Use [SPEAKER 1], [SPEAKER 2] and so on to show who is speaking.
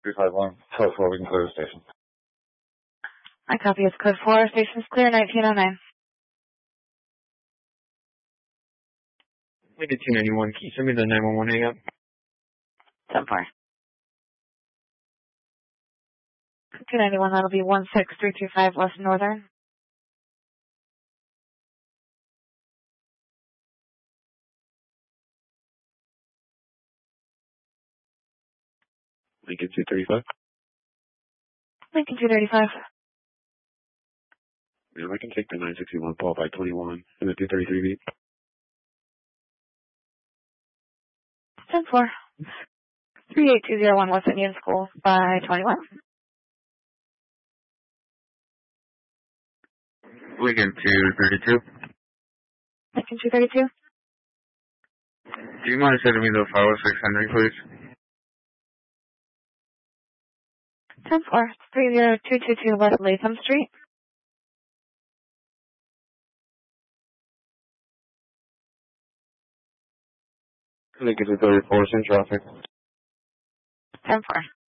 [SPEAKER 1] 351, code 4, we can clear the station.
[SPEAKER 2] I copy. It's code 4, station's clear, 1909.
[SPEAKER 3] We did 291. Can you send me the 911 hang up?
[SPEAKER 2] 10-4. 291, that'll be 16325 West Northern.
[SPEAKER 3] Lincoln 235.
[SPEAKER 2] Lincoln 235.
[SPEAKER 3] Yeah, I can take the 961 Paul by 21 and the 233 beat.
[SPEAKER 2] 10-4. 38201 West Indian School by 21.
[SPEAKER 3] Lincoln 232.
[SPEAKER 2] Lincoln 232.
[SPEAKER 3] Do you mind sending me the 506 Henry, please?
[SPEAKER 2] 10-4. 30222 West Latham Street.
[SPEAKER 3] Lincoln 234 in traffic.
[SPEAKER 2] 10-4.